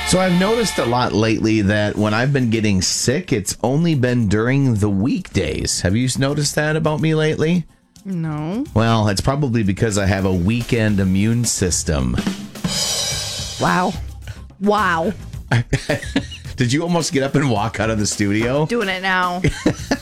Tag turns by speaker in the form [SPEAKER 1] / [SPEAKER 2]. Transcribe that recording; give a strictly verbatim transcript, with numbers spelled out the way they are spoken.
[SPEAKER 1] So I've noticed a lot lately that when I've been getting sick, it's only been during the weekdays. Have you noticed that about me lately?
[SPEAKER 2] No.
[SPEAKER 1] Well, it's probably because I have a weekend immune system.
[SPEAKER 2] Wow. Wow.
[SPEAKER 1] Did you almost get up and walk out of the studio?
[SPEAKER 2] Doing it now.